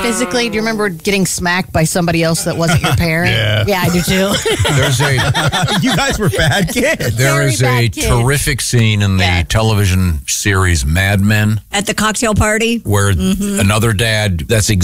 physically? Do you remember getting smacked by somebody else that wasn't your parent? Yeah. I do too. You guys were bad kids. There is a terrific scene in the television series Mad Men At the cocktail party? where another dad, that's